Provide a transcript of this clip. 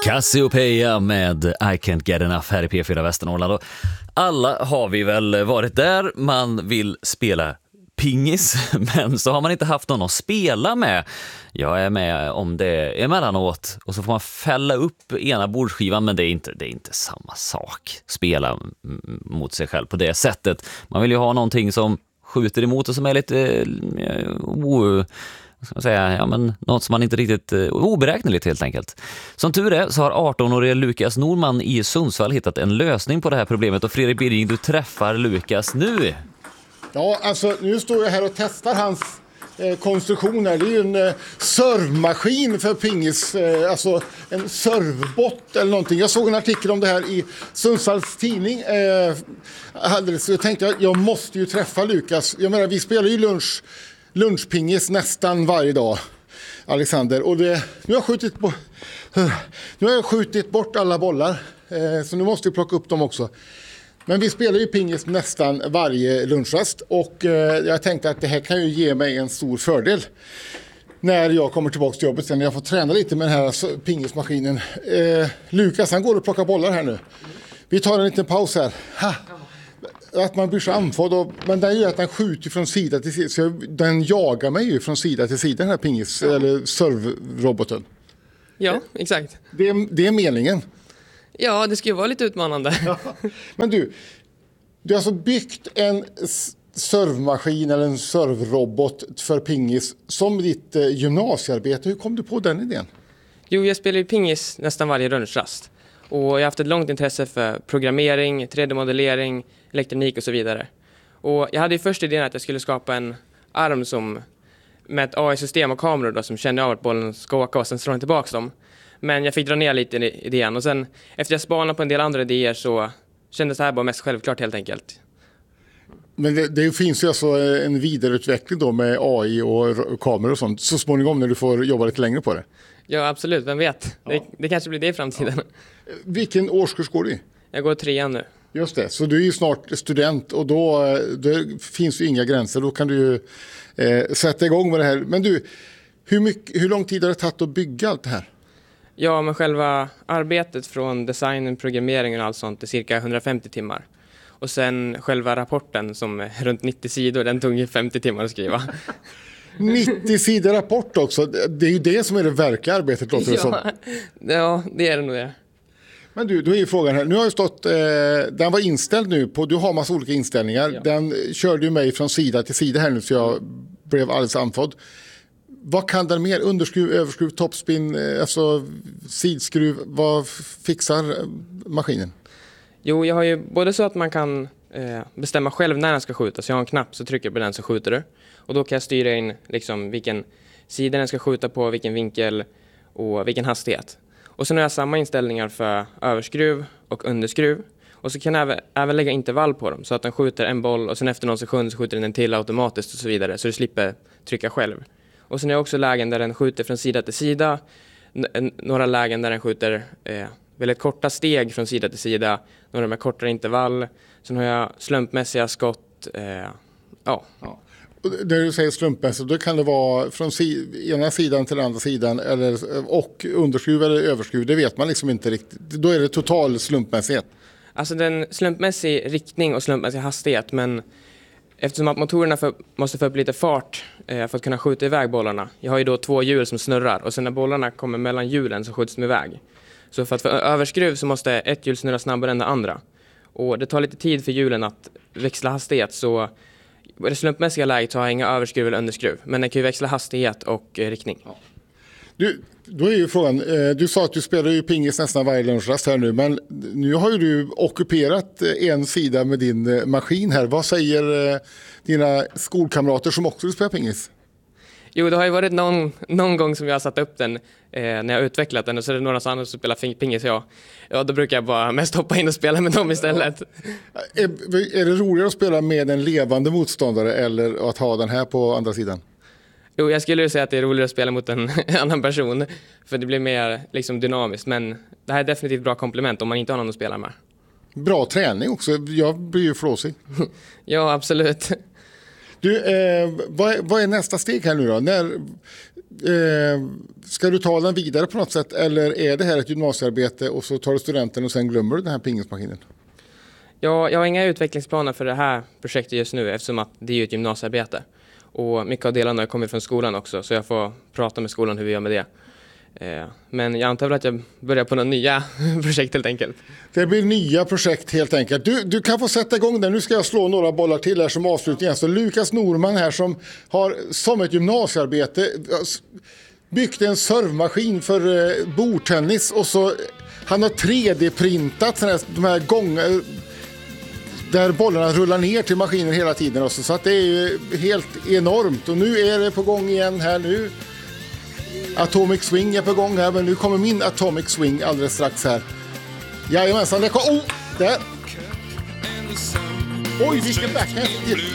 Cassiopeia med I Can't Get Enough här i P4 Västernorrland. Och alla har vi väl varit där, man vill spela pingis, men så har man inte haft någon att spela med. Jag är med om det emellanåt och så får man fälla upp ena bordsskivan, men det är inte samma sak. Spela mot sig själv på det sättet. Man vill ju ha någonting som skjuter emot och som är lite ska man säga, ja, men något som man inte riktigt oberäkneligt helt enkelt. Som tur är så har 18-årige Lukas Norman i Sundsvall hittat en lösning på det här problemet, och Fredrik Birring, du träffar Lukas nu. Ja, alltså nu står jag här och testar hans konstruktioner. Det är ju en servmaskin för pingis, alltså en servbot eller någonting. Jag såg en artikel om det här i Sundsvalls tidning. Så jag tänkte jag måste ju träffa Lukas. Jag menar, vi spelar ju lunchpingis nästan varje dag, Alexander. Och nu har jag skjutit bort alla bollar, så nu måste vi plocka upp dem också. Men vi spelar ju pingis nästan varje lunchrast, och jag tänkte att det här kan ju ge mig en stor fördel när jag kommer tillbaka till jobbet sen, när jag får träna lite med den här pingismaskinen. Lukas, han går och plockar bollar här nu. Vi tar en liten paus här. Att man blir så andfådd, men den gör att den skjuter från sida till sida, så den jagar mig ju från sida till sida, den här pingis eller servroboten. Ja, exakt. Det är meningen. Ja, det ska ju vara lite utmanande. Ja. Men du har alltså byggt en servmaskin eller en servrobot för pingis som ditt gymnasiearbete. Hur kom du på den idén? Jo, jag spelar ju pingis nästan varje lunchrast. Och jag har haft ett långt intresse för programmering, 3D-modellering, elektronik och så vidare. Och jag hade ju först idén att jag skulle skapa en arm som med ett AI-system och kameror då, som kände av att bollen ska åka och sen slår den tillbaka dem. Men jag fick dra ner lite i idén, och sen efter jag spanade på en del andra idéer så kändes det här bara mest självklart helt enkelt. Men det finns ju alltså en vidareutveckling då med AI och kameror och sånt så småningom när du får jobba lite längre på det. Ja, absolut. Vem vet? Ja. Det kanske blir det i framtiden. Ja. Vilken årskurs går du i? Jag går 3:an nu. Just det, så du är ju snart student, och då finns ju inga gränser. Då kan du ju sätta igång med det här. Men du, hur lång tid har det tagit att bygga allt det här? Ja, men själva arbetet från designen, programmeringen och allt sånt är cirka 150 timmar. Och sen själva rapporten som är runt 90 sidor, den tog ju 50 timmar att skriva. 90 sidor rapport också, det är ju det som är det verkliga arbetet, låter det som. Ja, det är det nog det. Men du, då är ju frågan här, nu har ju stått, den var inställd nu på, du har massa olika inställningar. Ja. Den körde ju mig från sida till sida här nu, så jag blev alldeles andfådd. Vad kan den mer? Underskruv, överskruv, toppspin, alltså sidskruv, vad fixar maskinen? Jo, jag har ju både så att man kan bestämma själv när den ska skjuta. Så jag har en knapp, så trycker jag på den så skjuter du. Och då kan jag styra in liksom vilken sida den ska skjuta på, vilken vinkel och vilken hastighet. Och sen har jag samma inställningar för överskruv och underskruv. Och så kan jag även lägga intervall på dem, så att den skjuter en boll och sen efter någon sekund så skjuter den en till automatiskt och så vidare. Så du slipper trycka själv. Och sen är det också lägen där den skjuter från sida till sida. Några lägen där den skjuter väldigt korta steg från sida till sida. Några med kortare intervall. Sen har jag slumpmässiga skott. Ja. När du säger slumpmässigt, då kan det vara från ena sidan till den andra sidan och underskruv eller överskruv. Det vet man liksom inte riktigt. Då är det total slumpmässighet. Alltså den slumpmässig riktning och slumpmässig hastighet, men eftersom att motorerna måste få upp lite fart för att kunna skjuta iväg bollarna. Jag har ju då 2 hjul som snurrar, och sen när bollarna kommer mellan hjulen så skjuts de iväg. Så för att få överskruv så måste ett hjul snurra snabbare än det andra. Och det tar lite tid för hjulen att växla hastighet, så i det slumpmässiga läget har jag inga överskruv eller underskruv. Men den kan ju växla hastighet och riktning. Ja. Då är ju frågan, du sa att du spelar ju pingis nästan varje lunchrast här nu, men nu har ju du ockuperat en sida med din maskin här. Vad säger dina skolkamrater som också vill spela pingis? Jo, det har ju varit någon gång som jag har satt upp den när jag har utvecklat den, och så är det några andra som spelar pingis. Ja, då brukar jag bara mest hoppa in och spela med dem istället. Är det roligare att spela med en levande motståndare eller att ha den här på andra sidan? Jo, jag skulle ju säga att det är roligare att spela mot en annan person, för det blir mer liksom dynamiskt. Men det här är definitivt bra komplement om man inte har någon att spela med. Bra träning också, jag blir ju flåsig. Ja, absolut. Du, vad är nästa steg här nu då? Ska du ta den vidare på något sätt, eller är det här ett gymnasiearbete och så tar du studenten och sen glömmer du den här pingismaskinen? Jag har inga utvecklingsplaner för det här projektet just nu eftersom att det är ju ett gymnasiearbete. Och mycket av delarna kommer från skolan också, så jag får prata med skolan hur vi gör med det. Men jag antar väl att jag börjar på några nya projekt helt enkelt. Det blir nya projekt helt enkelt. Du kan få sätta igång där. Nu ska jag slå några bollar till här som avslutning. Så Lukas Norman här som har som ett gymnasiearbete byggt en servmaskin för bordtennis och så han har 3D-printat de här gånger där bollarna rullar ner till maskinen hela tiden också. Så att det är ju helt enormt. Och nu är det på gång igen här nu. Atomic Swing är på gång här, men nu kommer min Atomic Swing alldeles strax här. Jajamensan, det kommer... där! Oj, vilken backhand!